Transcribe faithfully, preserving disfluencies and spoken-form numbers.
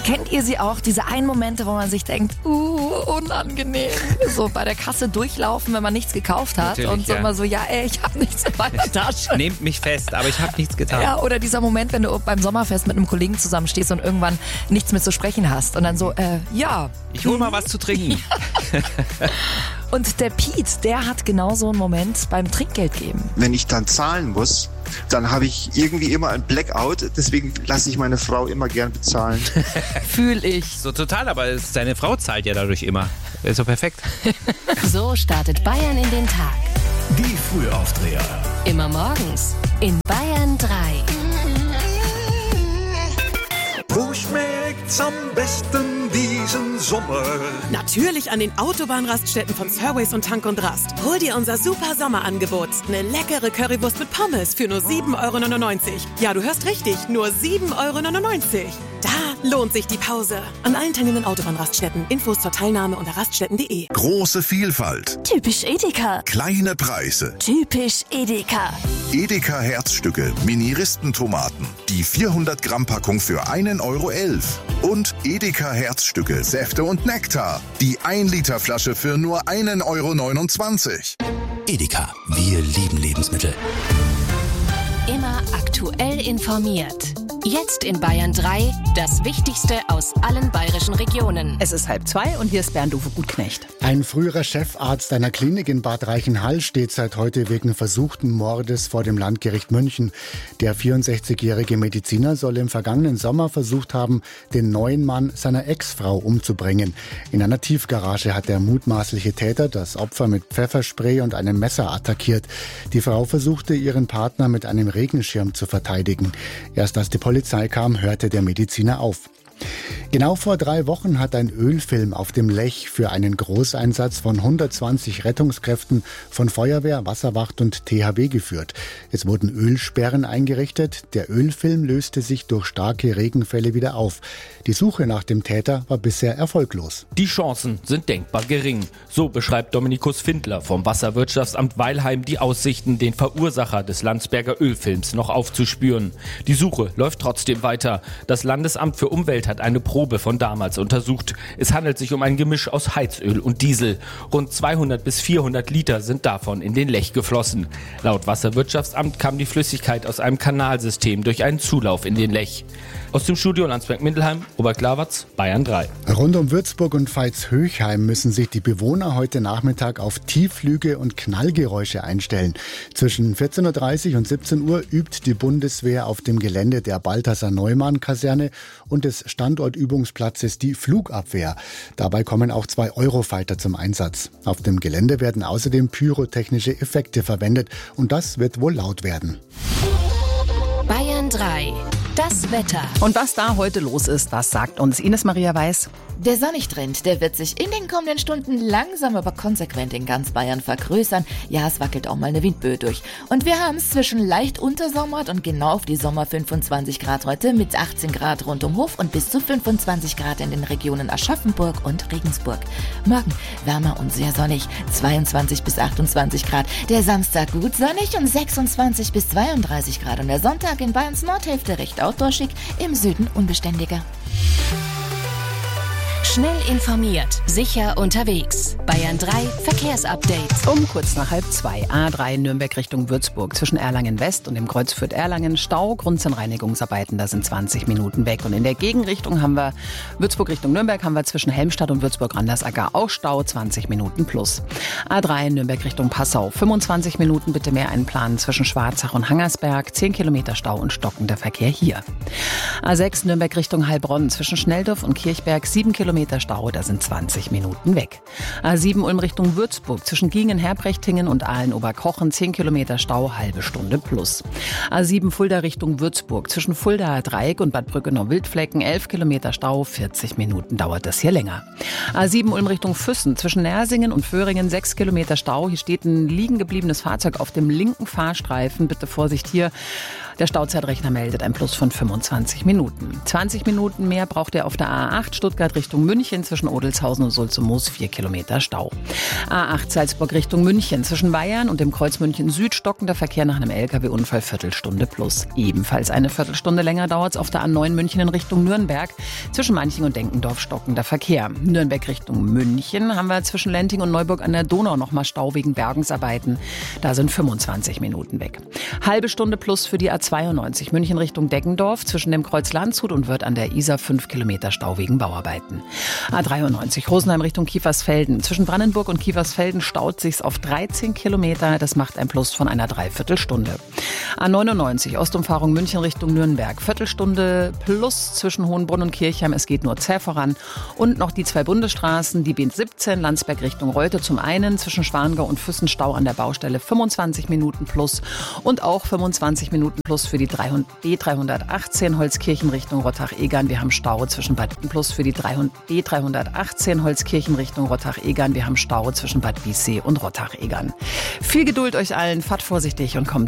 Kennt ihr sie auch, diese einen Momente, wo man sich denkt, uh, unangenehm. So bei der Kasse durchlaufen, wenn man nichts gekauft hat. Natürlich, und so ja. immer so, ja ey, ich habe nichts in meiner Tasche. Nehmt mich fest, aber ich habe nichts getan. Ja, oder dieser Moment, wenn du beim Sommerfest mit einem Kollegen zusammenstehst und irgendwann nichts mehr zu sprechen hast. Und dann so, äh, ja. Ich hol mal was zu trinken. Und der Piet, der hat genau so einen Moment beim Trinkgeld geben. Wenn ich dann zahlen muss, dann habe ich irgendwie immer ein Blackout. Deswegen lasse ich meine Frau immer gern bezahlen. Fühl ich. So total, aber seine Frau zahlt ja dadurch immer. Das ist so perfekt. So startet Bayern in den Tag. Die Frühaufdreher. Immer morgens in Bayern drei. Wo schmeckt's am besten diesen Sommer? Natürlich an den Autobahnraststätten von Surways und Tank und Rast. Hol dir unser super Sommerangebot. Eine leckere Currywurst mit Pommes für nur sieben Euro neunundneunzig. Ja, du hörst richtig, nur sieben Euro neunundneunzig. Da lohnt sich die Pause. An allen teilnehmenden Autobahnraststätten. Infos zur Teilnahme unter raststätten punkt de. Große Vielfalt. Typisch Edeka. Kleine Preise. Typisch Edeka. Edeka Herzstücke, Mini-Ristentomaten. Die vierhundert Gramm Packung für einen Euro elf. Und Edeka Herzstücke, Säfte und Nektar. Die ein Liter Flasche für nur einen Euro neunundzwanzig. Edeka, wir lieben Lebensmittel. Immer aktuell informiert. Jetzt in Bayern drei, das Wichtigste aus allen bayerischen Regionen. Es ist halb zwei und hier ist Bernd-Uwe Gutknecht. Ein früherer Chefarzt einer Klinik in Bad Reichenhall steht seit heute wegen versuchten Mordes vor dem Landgericht München. Der vierundsechzigjährige Mediziner soll im vergangenen Sommer versucht haben, den neuen Mann seiner Ex-Frau umzubringen. In einer Tiefgarage hat der mutmaßliche Täter das Opfer mit Pfefferspray und einem Messer attackiert. Die Frau versuchte, ihren Partner mit einem Regenschirm zu verteidigen. Erst als die Polizei kam, hörte der Mediziner auf. Genau vor drei Wochen hat ein Ölfilm auf dem Lech für einen Großeinsatz von hundertzwanzig Rettungskräften von Feuerwehr, Wasserwacht und T H W geführt. Es wurden Ölsperren eingerichtet. Der Ölfilm löste sich durch starke Regenfälle wieder auf. Die Suche nach dem Täter war bisher erfolglos. Die Chancen sind denkbar gering. So beschreibt Dominikus Findler vom Wasserwirtschaftsamt Weilheim die Aussichten, den Verursacher des Landsberger Ölfilms noch aufzuspüren. Die Suche läuft trotzdem weiter. Das Landesamt für Umwelt hat eine Probe von damals untersucht. Es handelt sich um ein Gemisch aus Heizöl und Diesel. Rund zweihundert bis vierhundert Liter sind davon in den Lech geflossen. Laut Wasserwirtschaftsamt kam die Flüssigkeit aus einem Kanalsystem durch einen Zulauf in den Lech. Aus dem Studio Landsberg-Mindelheim, Robert Glawartz, Bayern drei. Rund um Würzburg und Veitshöchheim müssen sich die Bewohner heute Nachmittag auf Tiefflüge und Knallgeräusche einstellen. Zwischen vierzehn Uhr dreißig und siebzehn Uhr übt die Bundeswehr auf dem Gelände der Balthasar-Neumann-Kaserne und des Standortübungsplatzes die Flugabwehr. Dabei kommen auch zwei Eurofighter zum Einsatz. Auf dem Gelände werden außerdem pyrotechnische Effekte verwendet und das wird wohl laut werden. Bayern drei. Das Wetter. Und was da heute los ist, das sagt uns Ines Maria Weiß. Der Sonnigtrend, der wird sich in den kommenden Stunden langsam aber konsequent in ganz Bayern vergrößern. Ja, es wackelt auch mal eine Windböe durch. Und wir haben es zwischen leicht untersommert und genau auf die Sommer fünfundzwanzig Grad heute mit achtzehn Grad rund um Hof und bis zu fünfundzwanzig Grad in den Regionen Aschaffenburg und Regensburg. Morgen wärmer und sehr sonnig, zweiundzwanzig bis achtundzwanzig Grad. Der Samstag gut sonnig und sechsundzwanzig bis zweiunddreißig Grad. Und der Sonntag in Bayerns Nordhälfte recht outdoorschick, im Süden unbeständiger. Schnell informiert, sicher unterwegs. Bayern drei Verkehrsupdate. Um kurz nach halb zwei. A drei Nürnberg Richtung Würzburg. Zwischen Erlangen West und dem Kreuz Fürth-Erlangen Stau. Grund sind Reinigungsarbeiten, da sind zwanzig Minuten weg. Und in der Gegenrichtung haben wir Würzburg Richtung Nürnberg, haben wir zwischen Helmstadt und Würzburg-Randersacker auch Stau, zwanzig Minuten plus. A drei Nürnberg Richtung Passau. fünfundzwanzig Minuten bitte mehr einplanen zwischen Schwarzach und Hangersberg. zehn Kilometer Stau und stockender Verkehr hier. A sechs Nürnberg Richtung Heilbronn. Zwischen Schnelldorf und Kirchberg sieben Kilometer Stau, da sind zwanzig Minuten weg. A sieben Ulm Richtung Würzburg, zwischen Giengen, Herbrechtingen und Aalen-Oberkochen, zehn Kilometer Stau, halbe Stunde plus. A sieben Fulda Richtung Würzburg, zwischen Fuldaer Dreieck und Bad Brückenau-Wildflecken, elf Kilometer Stau, vierzig Minuten dauert das hier länger. A sieben Ulm Richtung Füssen, zwischen Nersingen und Föhringen, sechs Kilometer Stau. Hier steht ein liegen gebliebenes Fahrzeug auf dem linken Fahrstreifen. Bitte Vorsicht hier. Der Stauzeitrechner meldet ein Plus von fünfundzwanzig Minuten. zwanzig Minuten mehr braucht er auf der A acht Stuttgart Richtung München zwischen Odelshausen und Sulzmoos, vier Kilometer Stau. A acht Salzburg Richtung München zwischen Bayern und dem Kreuz München Süd stockender Verkehr nach einem L K W-Unfall Viertelstunde plus. Ebenfalls eine Viertelstunde länger dauert es auf der A neun München in Richtung Nürnberg zwischen Manching und Denkendorf stockender Verkehr. Nürnberg Richtung München haben wir zwischen Lenting und Neuburg an der Donau nochmal Stau wegen Bergungsarbeiten. Da sind fünfundzwanzig Minuten weg. Halbe Stunde plus für die A zweiundneunzig München Richtung Deggendorf zwischen dem Kreuz Landshut und Wörth an der Isar fünf Kilometer Stau wegen Bauarbeiten. A dreiundneunzig Rosenheim Richtung Kiefersfelden. Zwischen Brandenburg und Kiefersfelden staut sich's auf dreizehn Kilometer. Das macht ein Plus von einer Dreiviertelstunde. A neunundneunzig Ostumfahrung München Richtung Nürnberg. Viertelstunde plus zwischen Hohenbrunn und Kirchheim. Es geht nur zäh voran. Und noch die zwei Bundesstraßen, die B siebzehn Landsberg Richtung Reute zum einen zwischen Schwangau und Füssen Stau an der Baustelle fünfundzwanzig Minuten plus und auch fünfundzwanzig Minuten plus für die B dreihundertachtzehn Holzkirchen Richtung Rottach-Egern. Wir haben Stau zwischen Bad plus für die B dreihundertachtzehn Holzkirchen Richtung Rottach-Egern. Wir haben Stau zwischen Bad Wiessee und Rottach-Egern. Viel Geduld euch allen, fahrt vorsichtig und kommt